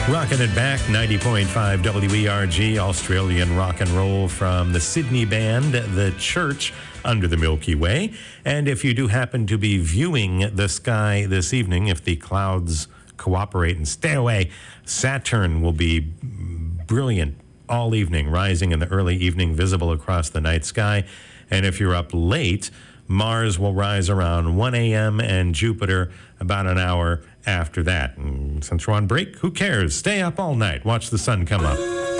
Rocking it back, 90.5 WERG, Australian rock and roll from the Sydney band, The Church, Under the Milky Way. And if you do happen to be viewing the sky this evening, if the clouds cooperate and stay away, Saturn will be brilliant all evening, rising in the early evening, visible across the night sky. And if you're up late, Mars will rise around 1 a.m. and Jupiter about an hour after that. And since we're on break, who cares? Stay up all night. Watch the sun come up.